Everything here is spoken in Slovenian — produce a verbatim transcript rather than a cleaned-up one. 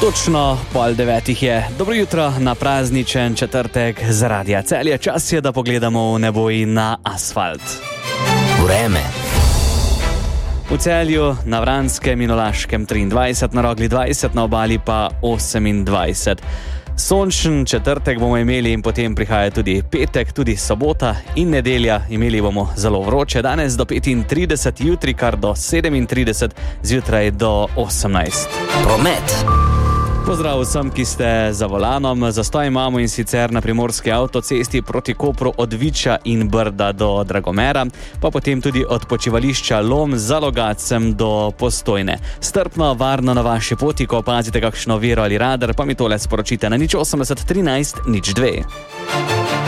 Točno pol devetih je. Dobro jutro na prazničen četrtek z Radia Celje. Čas je, da pogledamo v nebo in na asfalt. Vreme. V Celju, na Vranskem in Olaškem triindvajset, na Rogli dvajset, na Obali pa osemindvajset. Sončen četrtek bomo imeli in potem prihaja tudi petek, tudi sobota in nedelja. Imeli bomo zelo vroče, danes do petintrideset, jutri kar do sedemintrideset, zjutraj do osemnajst. Promet. Pozdrav vsem, ki ste za volanom. Zastoj imamo in sicer na primorski avtocesti proti Kopru od Viča in Brda do Dragomera, pa potem tudi od počivališča Lom za Logacem do Postojne. Strpno, varno na vaši poti, ko opazite kakšno oviro ali radar, pa mi tole sporočite na nič osemdeset trinajst nič dve.